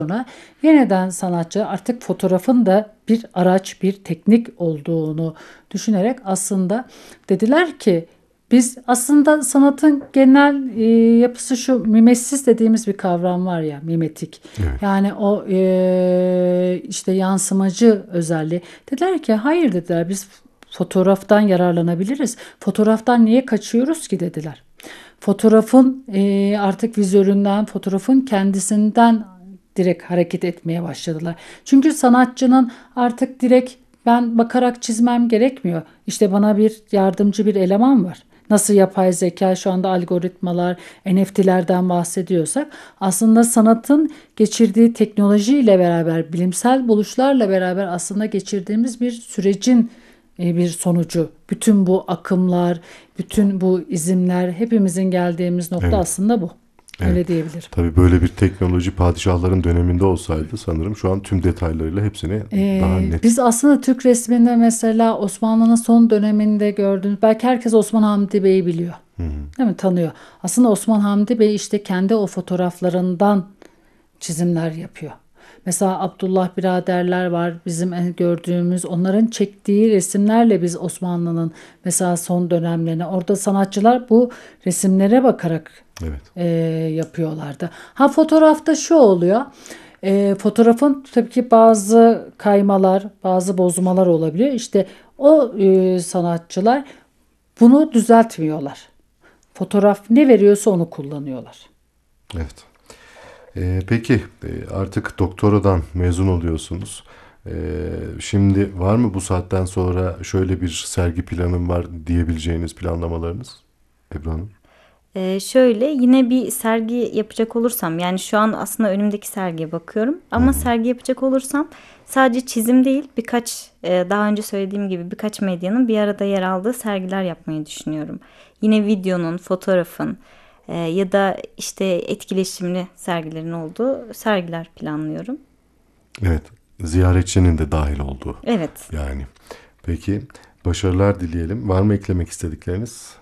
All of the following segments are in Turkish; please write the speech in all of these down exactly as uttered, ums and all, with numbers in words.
sonra yeniden sanatçı artık fotoğrafın da bir araç, bir teknik olduğunu düşünerek aslında dediler ki biz aslında sanatın genel e, yapısı şu mimesis dediğimiz bir kavram var ya, mimetik. Evet. Yani o e, işte yansımacı özelliği. Dediler ki hayır dediler, biz fotoğraftan yararlanabiliriz. Fotoğraftan niye kaçıyoruz ki dediler. Fotoğrafın e, artık vizöründen, fotoğrafın kendisinden direkt hareket etmeye başladılar. Çünkü sanatçının artık direkt ben bakarak çizmem gerekmiyor. İşte bana bir yardımcı bir eleman var. Nasıl yapay zeka, şu anda algoritmalar, N F T'lerden bahsediyorsak aslında sanatın geçirdiği teknolojiyle beraber, bilimsel buluşlarla beraber aslında geçirdiğimiz bir sürecin e, bir sonucu. Bütün bu akımlar, bütün bu izimler, hepimizin geldiğimiz nokta Evet. aslında bu. Evet. Öyle diyebilirim. Tabii böyle bir teknoloji padişahların döneminde olsaydı sanırım şu an tüm detaylarıyla hepsini daha Ee, net. biz aslında Türk resminde mesela Osmanlı'nın son döneminde gördüğümüz, belki herkes Osman Hamdi Bey'i biliyor. Hı hı. Değil mi? Tanıyor. Aslında Osman Hamdi Bey işte kendi o fotoğraflarından çizimler yapıyor. Mesela Abdullah biraderler var bizim en gördüğümüz, onların çektiği resimlerle biz Osmanlı'nın mesela son dönemlerini, orada sanatçılar bu resimlere bakarak Evet. e, yapıyorlardı. Ha, fotoğrafta şu oluyor. E, fotoğrafın tabii ki bazı kaymalar, bazı bozmalar olabiliyor. İşte o e, sanatçılar bunu düzeltmiyorlar. Fotoğraf ne veriyorsa onu kullanıyorlar. Evet. Ee, peki e, artık doktoradan mezun oluyorsunuz. Ee, şimdi var mı bu saatten sonra şöyle bir sergi planım var diyebileceğiniz planlamalarınız Ebru Hanım? Ee, şöyle yine bir sergi yapacak olursam, yani şu an aslında önümdeki sergiye bakıyorum Hı ama hı. sergi yapacak olursam sadece çizim değil, birkaç e, daha önce söylediğim gibi birkaç medyanın bir arada yer aldığı sergiler yapmayı düşünüyorum. Yine videonun, fotoğrafın e, ya da işte etkileşimli sergilerin olduğu sergiler planlıyorum. Evet. Ziyaretçinin de dahil olduğu Evet. yani. Peki başarılar dileyelim. Var mı eklemek istedikleriniz?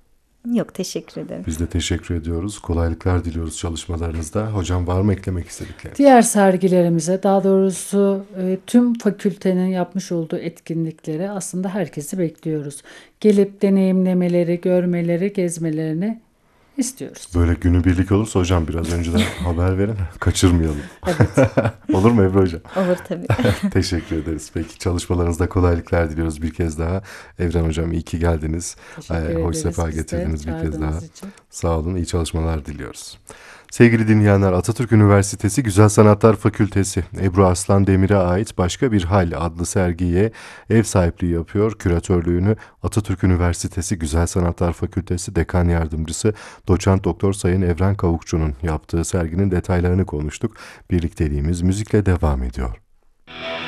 Yok, teşekkür ederim. Biz de teşekkür ediyoruz. Kolaylıklar diliyoruz çalışmalarınızda. Hocam var mı eklemek istedikleriniz? Diğer sergilerimize, daha doğrusu e, tüm fakültenin yapmış olduğu etkinliklere aslında herkesi bekliyoruz. Gelip deneyimlemeleri, görmeleri, gezmelerini istiyoruz. Böyle günübirlik olursa hocam biraz önceden haber verin. Kaçırmayalım. Evet, Olur mu Ebru hocam? Olur tabii. Teşekkür ederiz. Peki çalışmalarınızda kolaylıklar diliyoruz bir kez daha. Evren hocam iyi ki geldiniz. teşekkür Ee, hoş ederiz sefa biz de getirdiniz bir kez daha. çağırdığınız için. Sağ olun. İyi çalışmalar diliyoruz. Sevgili dinleyenler, Atatürk Üniversitesi Güzel Sanatlar Fakültesi Ebru Arslan Demir'e ait Başka Bir Hal adlı sergiye ev sahipliği yapıyor. Küratörlüğünü Atatürk Üniversitesi Güzel Sanatlar Fakültesi Dekan Yardımcısı Doçent Doktor Sayın Evren Kavukçu'nun yaptığı serginin detaylarını konuştuk. Birlikteliğimiz müzikle devam ediyor.